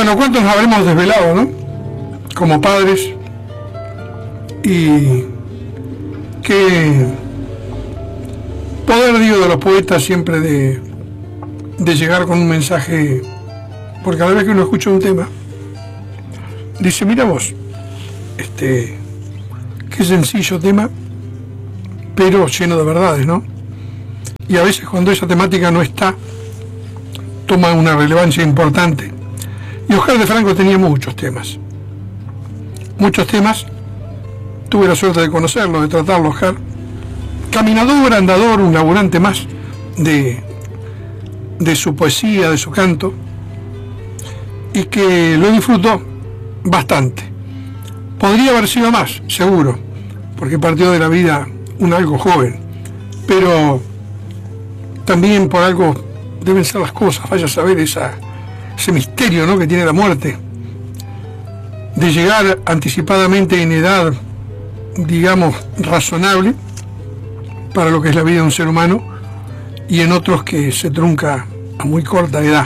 Bueno, ¿cuántos nos habremos desvelado, no? Como padres. Y qué poder, digo, de los poetas siempre de llegar con un mensaje, porque cada vez que uno escucha un tema, dice, mira vos, qué sencillo tema, pero lleno de verdades, ¿no? Y a veces cuando esa temática no está, toma una relevancia importante. Y Oscar de Franco tenía muchos temas. Tuve la suerte de conocerlo, de tratarlo, Oscar. Caminador, andador, un laburante más de su poesía, de su canto, y que lo disfrutó bastante. Podría haber sido más, seguro, porque partió de la vida algo joven, pero también por algo deben ser las cosas. Vaya a saber ese misterio, ¿no?, que tiene la muerte, de llegar anticipadamente en edad, digamos, razonable para lo que es la vida de un ser humano, y en otros que se trunca a muy corta edad.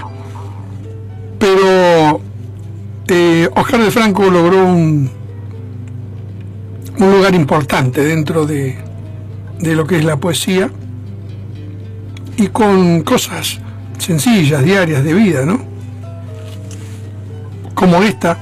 Pero Oscar de Franco logró un lugar importante dentro de lo que es la poesía, y con cosas sencillas, diarias, de vida, ¿no? Como esta,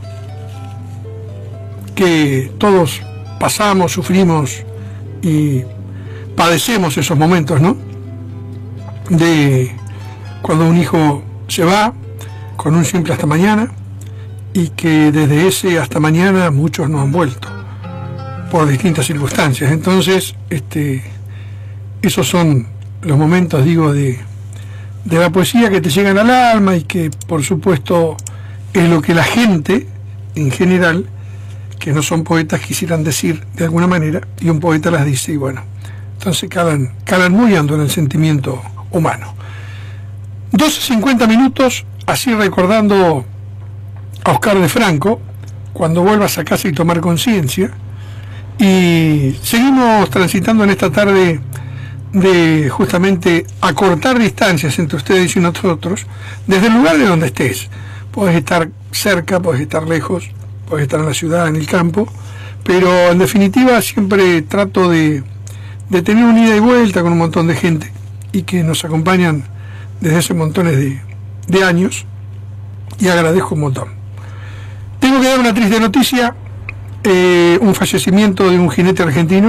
que todos pasamos, sufrimos y padecemos esos momentos, ¿no? De cuando un hijo se va con un simple hasta mañana, y que desde ese hasta mañana muchos no han vuelto por distintas circunstancias. Entonces, esos son los momentos, digo, de la poesía que te llegan al alma, y que por supuesto es lo que la gente en general, que no son poetas, quisieran decir de alguna manera, y un poeta las dice, y bueno, entonces calan muy hondo en el sentimiento humano. 12:50 minutos, así recordando a Oscar de Franco, cuando vuelvas a casa y tomar conciencia. Y seguimos transitando en esta tarde de justamente acortar distancias entre ustedes y nosotros, desde el lugar de donde estés. Puedes estar cerca, puedes estar lejos, puedes estar en la ciudad, en el campo, pero en definitiva siempre trato de tener una ida y vuelta con un montón de gente, y que nos acompañan desde hace montones de años, y agradezco un montón. Tengo que dar una triste noticia, un fallecimiento de un jinete argentino.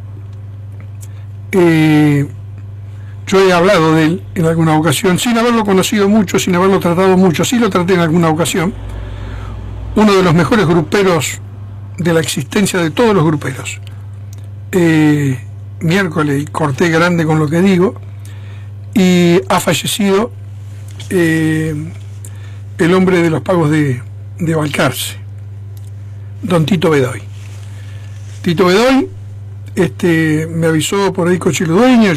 Yo he hablado de él en alguna ocasión, sin haberlo conocido mucho, sin haberlo tratado mucho. Sí lo traté en alguna ocasión. Uno de los mejores gruperos de la existencia de todos los gruperos. Miércoles corté grande con lo que digo, y ha fallecido el hombre de los pagos de Balcarce, don Tito Bedoy. Tito Bedoy me avisó por ahí Cochi Ludueña.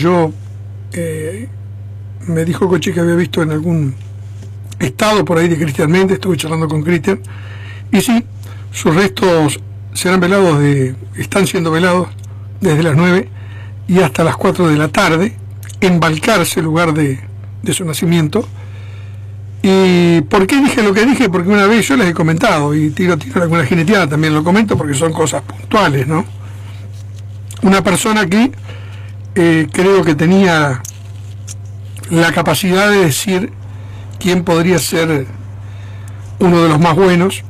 Me dijo Cochi que había visto en algún estado por ahí de Cristian Méndez. Estuve charlando con Cristian, y sí, sus restos están siendo velados desde las 9 y hasta las 4 de la tarde en Balcarce, lugar de su nacimiento. ¿Y por qué dije lo que dije? Porque una vez yo les he comentado, y tiro alguna jineteada, también lo comento porque son cosas puntuales, ¿no? Una persona que creo que tenía la capacidad de decir quién podría ser uno de los más buenos,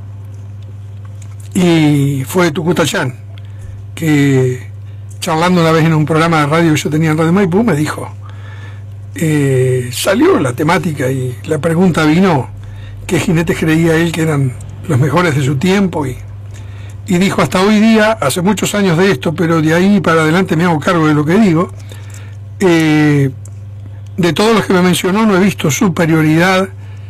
y fue Tucutayán, que charlando una vez en un programa de radio que yo tenía en Radio Maipú, me dijo, salió la temática y la pregunta vino, ¿qué jinetes creía él que eran los mejores de su tiempo? Y dijo, hasta hoy día, hace muchos años de esto, pero de ahí para adelante me hago cargo de lo que digo, de todos los que me mencionó no he visto superioridad,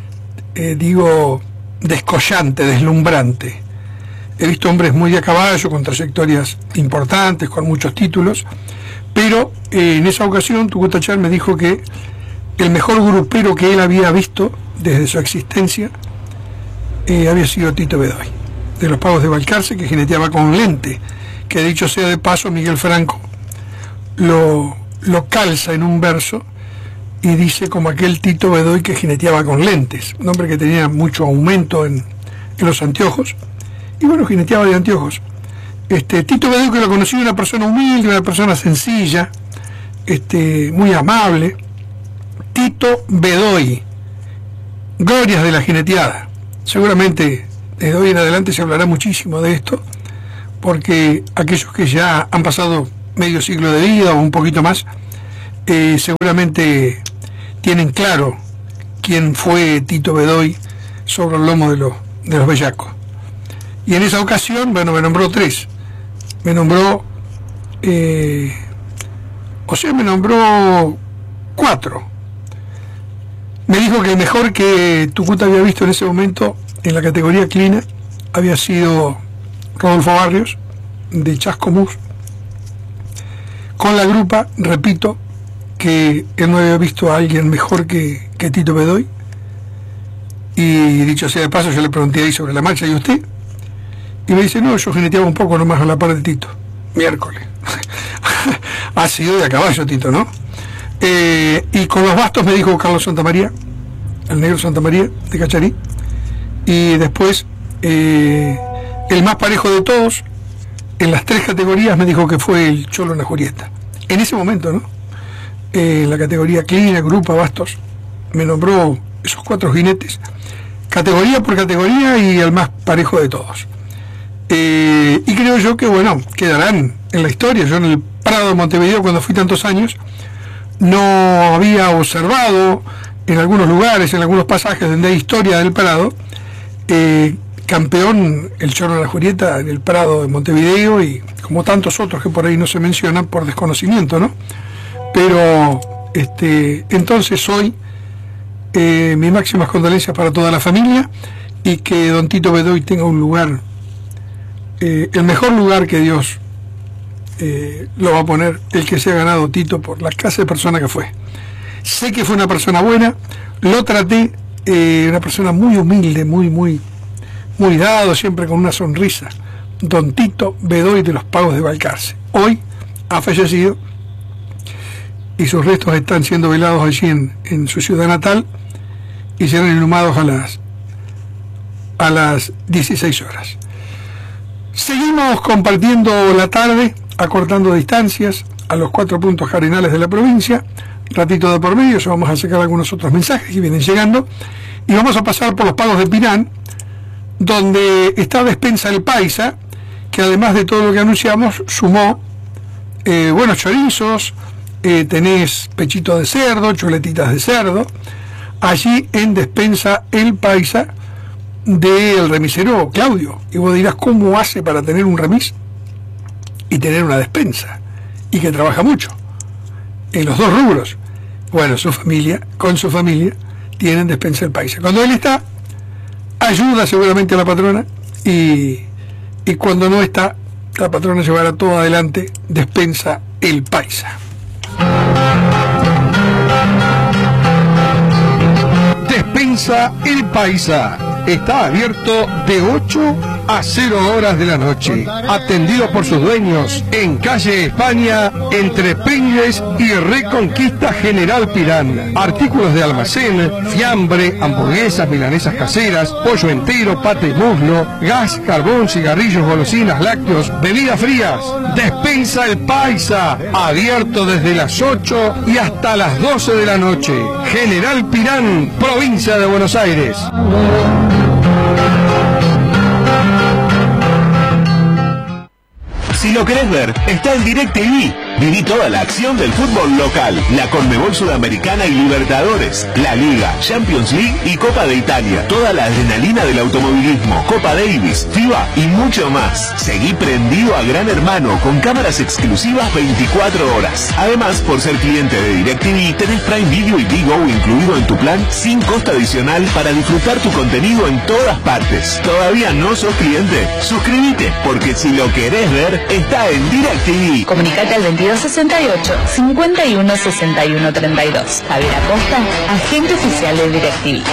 descollante, deslumbrante. He visto hombres muy a caballo, con trayectorias importantes, con muchos títulos, pero en esa ocasión Tucutayán me dijo que el mejor grupero que él había visto desde su existencia había sido Tito Bedoy, de los pagos de Balcarce, que jineteaba con lente, que dicho sea de paso, Miguel Franco lo calza en un verso, y dice como aquel Tito Bedoy que jineteaba con lentes, un hombre que tenía mucho aumento en los anteojos, y bueno, jineteaba de anteojos. Tito Bedoy, que lo conocí, una persona humilde, una persona sencilla, muy amable. Tito Bedoy, glorias de la jineteada. Seguramente desde hoy en adelante se hablará muchísimo de esto, porque aquellos que ya han pasado medio siglo de vida o un poquito más, seguramente tienen claro quién fue Tito Bedoy sobre el lomo de los bellacos. Y en esa ocasión, bueno, me nombró tres. Me nombró, me nombró cuatro. Me dijo que el mejor que Tucumán había visto en ese momento en la categoría Clina había sido Rodolfo Barrios, de Chascomús. Con la grupa, repito, que él no había visto a alguien mejor que Tito Bedoy. Y dicho sea de paso, yo le pregunté ahí sobre la marcha, ¿y usted? Y me dice, no, yo jineteaba un poco nomás a la par de Tito. Miércoles. Ha sido de a caballo, Tito, ¿no? Y con los bastos me dijo Carlos Santamaría, el negro Santamaría de Cacharí. Y después, el más parejo de todos, en las tres categorías, me dijo que fue el Cholo Najurieta. En ese momento, ¿no? En la categoría Clina, Grupa, Bastos, me nombró esos cuatro jinetes, categoría por categoría, y el más parejo de todos. Y creo yo que, bueno, quedarán en la historia. Yo en el Prado de Montevideo, cuando fui tantos años, no había observado en algunos lugares, en algunos pasajes donde hay historia del Prado, campeón el Cholo Najurieta en el Prado de Montevideo, y como tantos otros que por ahí no se mencionan por desconocimiento, ¿no? Pero entonces hoy mis máximas condolencias para toda la familia, y que don Tito Bedoy tenga un lugar, el mejor lugar que Dios lo va a poner, el que se ha ganado Tito por la clase de persona que fue. Sé que fue una persona buena, lo traté, una persona muy humilde, muy dado, siempre con una sonrisa. Don Tito Bedoy de los Pagos de Balcarce. Hoy ha fallecido y sus restos están siendo velados allí en su ciudad natal, y serán inhumados a las 16 horas. Seguimos compartiendo la tarde, acortando distancias a los 4 puntos cardinales de la provincia. Ratito de por medio, vamos a sacar algunos otros mensajes que vienen llegando, y vamos a pasar por los Pagos de Pirán, donde está Despensa El Paisa, que además de todo lo que anunciamos, sumó buenos chorizos, tenés pechito de cerdo, chuletitas de cerdo, allí en Despensa El Paisa del remisero Claudio. Y vos dirás, ¿cómo hace para tener un remis y tener una despensa? Y que trabaja mucho en los dos rubros. Bueno, con su familia, tienen Despensa El Paisa. Cuando él está, ayuda seguramente a la patrona, y cuando no está, la patrona llevará todo adelante Despensa El Paisa. Despensa El Paisa está abierto de 8 a 0 horas de la noche. Atendido por sus dueños en calle España, entre Pringles y Reconquista General Pirán. Artículos de almacén, fiambre, hamburguesas, milanesas caseras, pollo entero, pate y muslo, gas, carbón, cigarrillos, golosinas, lácteos, bebidas frías. Despensa El Paisa, abierto desde las 8 y hasta las 12 de la noche. General Pirán, provincia de Buenos Aires. Si lo querés ver, está en DirecTV. Viví toda la acción del fútbol local, la Conmebol Sudamericana y Libertadores, la Liga, Champions League y Copa de Italia. Toda la adrenalina del automovilismo, Copa Davis, FIBA y mucho más. Seguí prendido a Gran Hermano con cámaras exclusivas 24 horas. Además, por ser cliente de DirecTV, tenés Prime Video y Bigo incluido en tu plan sin costo adicional para disfrutar tu contenido en todas partes. ¿Todavía no sos cliente? Suscríbete, porque si lo querés ver, está en DirecTV. Comunicate al 2268-516132. Javier Acosta, agente oficial de DirecTV.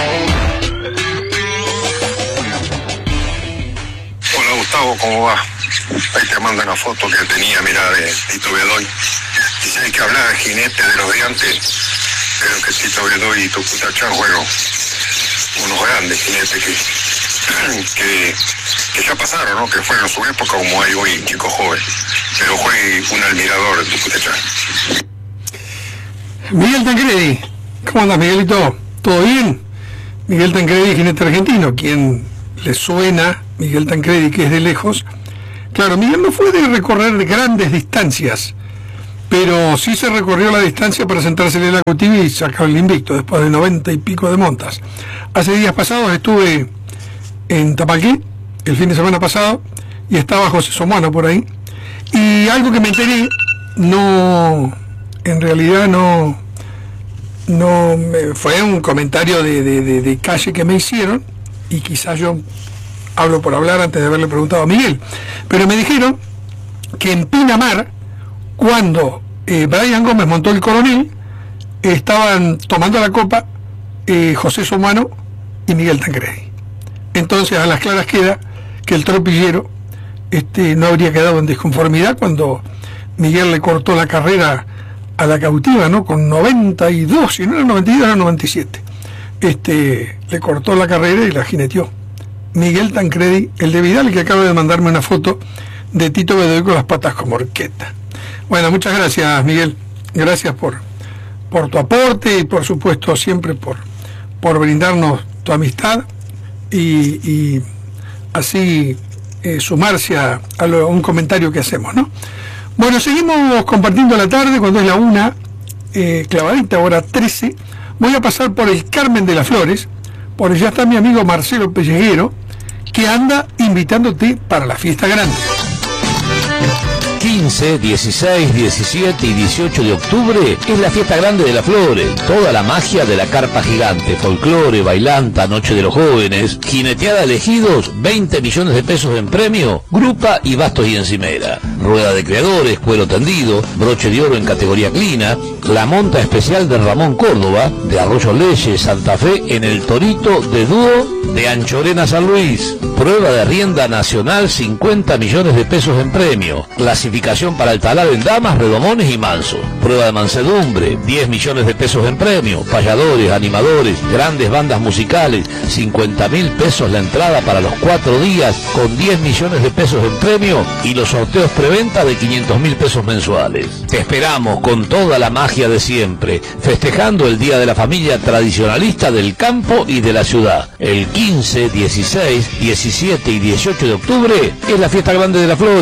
Hola Gustavo, ¿cómo va? Ahí te mando una foto que tenía, mirá, de Tito Bedoy. Y si hay que hablar de jinete de los de antes, creo que Tito Bedó y Tucutachán fueron unos grandes jinetes que ya pasaron, ¿no? Que fueron en su época, como hay hoy chicos jóvenes. Pero fue un admirador de Tucutachán. Miguel Tancredi, ¿cómo andas, Miguelito? ¿Todo bien? Miguel Tancredi, jinete argentino, quien le suena Miguel Tancredi, que es de lejos. Claro, Miguel no fue de recorrer de grandes distancias, pero sí se recorrió la distancia para sentársele en la cutiva y sacar el invicto después de 90 y pico de montas. Hace días pasados estuve en Tapalqué, el fin de semana pasado, y estaba José Somuano por ahí, y algo que me enteré, en realidad fue un comentario de calle que me hicieron, y quizás yo hablo por hablar antes de haberle preguntado a Miguel, pero me dijeron que en Pinamar, cuando Brian Gómez montó el Coronel, estaban tomando la copa José Somuano y Miguel Tancredi. Entonces a las claras queda que el tropillero no habría quedado en desconformidad cuando Miguel le cortó la carrera a la cautiva, ¿no? Con 92, si no era 92 era 97. Le cortó la carrera y la jineteó. Miguel Tancredi, el de Vidal, que acaba de mandarme una foto de Tito Bedoy con las patas como horqueta. Bueno, muchas gracias, Miguel. Gracias por tu aporte y por supuesto siempre por brindarnos tu amistad y así sumarse a un comentario que hacemos, ¿no? Bueno, seguimos compartiendo la tarde cuando es la 1, clavadita, hora 13. Voy a pasar por el Carmen de las Flores, porque ya está mi amigo Marcelo Pelleguero, que anda invitándote para la fiesta grande. 15, 16, 17 y 18 de octubre es la fiesta grande de las Flores. Toda la magia de la carpa gigante, folclore, bailanta, noche de los jóvenes, jineteada elegidos, 20 millones de pesos en premio, grupa y bastos y encimera. Rueda de creadores, cuero tendido, broche de oro en categoría clina, la monta especial de Ramón Córdoba, de Arroyo Leyes, Santa Fe, en el Torito de dúo de Anchorena San Luis. Prueba de rienda nacional, 50 millones de pesos en premio. Clasificación para el talar en damas, redomones y manso. Prueba de mansedumbre, 10 millones de pesos en premio. Payadores, animadores, grandes bandas musicales, 50.000 pesos la entrada para los 4 días, con 10 millones de pesos en premio y los sorteos preventa de 500.000 pesos mensuales. Te esperamos con toda la magia de siempre, festejando el Día de la Familia tradicionalista del campo y de la ciudad. El 15, 16, 17 y 18 de octubre es la fiesta grande de las Flores.